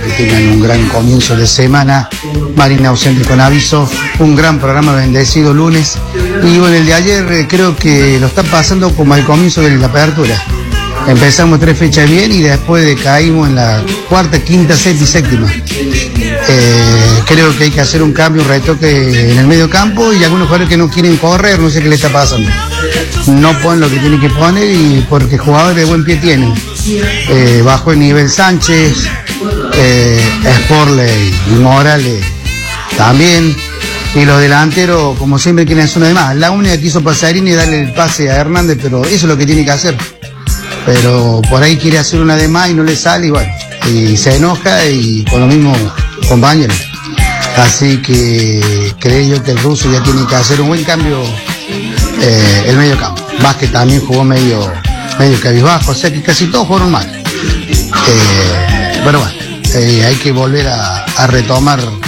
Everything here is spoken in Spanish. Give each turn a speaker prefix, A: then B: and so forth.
A: que tengan un gran comienzo de semana. Marina ausente con aviso, un gran programa, bendecido lunes. Y bueno, el de ayer creo que lo está pasando como al comienzo de la apertura. Empezamos 3 fechas bien y después decaímos en la cuarta, quinta, sexta y séptima. Creo que hay que hacer un cambio, un retoque en el medio campo, y algunos jugadores que no quieren correr, no sé qué le está pasando. No ponen lo que tienen que poner, y porque jugadores de buen pie tienen. Bajo el nivel Sánchez, Sporley y Morales también. Y los delanteros, como siempre, quieren hacer una de más. La única que hizo Pasarini es darle el pase a Hernández, pero eso es lo que tiene que hacer. Pero por ahí quiere hacer una de más y no le sale, y bueno, y se enoja, y con lo mismo compañeros. Así que creo yo que el ruso ya tiene que hacer un buen cambio, el medio campo. Vázquez también jugó medio cabizbajo, o sea que casi todos jugaron mal. Pero bueno, hay que volver a retomar